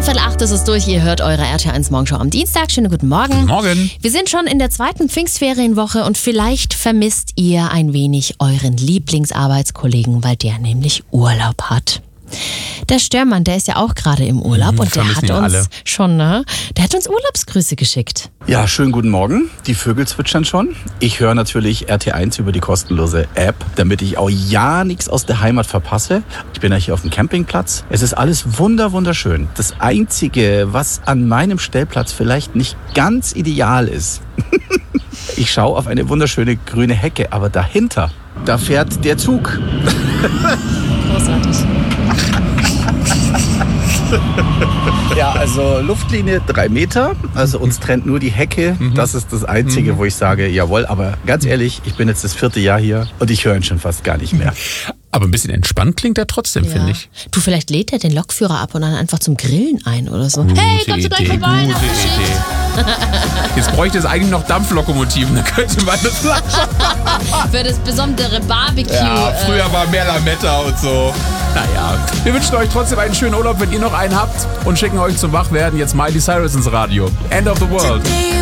7:15 ist es durch. Ihr hört eure RT1 Morgenshow am Dienstag. Schönen guten Morgen. Morgen. Wir sind schon in der zweiten Pfingstferienwoche und vielleicht vermisst ihr ein wenig euren Lieblingsarbeitskollegen, weil der nämlich Urlaub hat. Der Störmann, der ist ja auch gerade im Urlaub und der hat uns alle. schon, ne? Der hat uns Urlaubsgrüße geschickt. Ja, schönen guten Morgen. Die Vögel zwitschern schon. Ich höre natürlich RT1 über die kostenlose App, damit ich auch ja nichts aus der Heimat verpasse. Ich bin ja hier auf dem Campingplatz. Es ist alles wunderschön. Das Einzige, was an meinem Stellplatz vielleicht nicht ganz ideal ist, ich schaue auf eine wunderschöne grüne Hecke, aber dahinter, da fährt der Zug. Großartig. Ja, also Luftlinie 3 Meter, also uns trennt nur die Hecke. Das ist das Einzige, wo ich sage, jawohl, aber ganz ehrlich, ich bin jetzt das 4. Jahr hier und ich höre ihn schon fast gar nicht mehr. Aber ein bisschen entspannt klingt er trotzdem, finde ich. Du, vielleicht lädt er den Lokführer ab und dann einfach zum Grillen ein oder so. Hey, kommst du gleich vorbei? Gute Idee. Jetzt bräuchte es eigentlich noch Dampflokomotiven, da könnte man das Für das besondere Barbecue. Ja, früher war mehr Lametta und so. Naja, wir wünschen euch trotzdem einen schönen Urlaub, wenn ihr noch einen habt und schicken euch zum Wachwerden jetzt Miley Cyrus ins Radio. End of the World.